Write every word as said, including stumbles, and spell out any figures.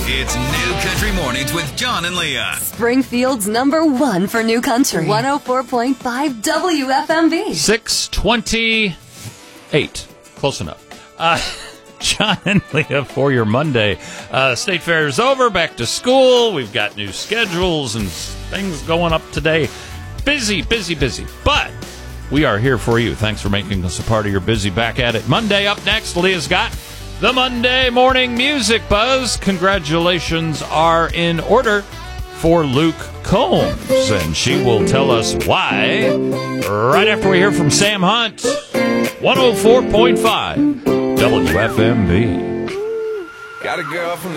It's New Country Mornings with John and Leah. Springfield's number one for New Country. one oh four point five W F M V. six twenty-eight. Close enough. Uh, John and Leah for your Monday. Uh, State Fair is over. Back to school. We've got new schedules and things going up today. Busy, busy, busy. But we are here for you. Thanks for making us a part of your busy. Back at it Monday. Up next, Leah's got the Monday Morning Music Buzz. Congratulations are in order for Luke Combs, and she will tell us why right after we hear from Sam Hunt. one oh four point five W F M V. Got a girl from the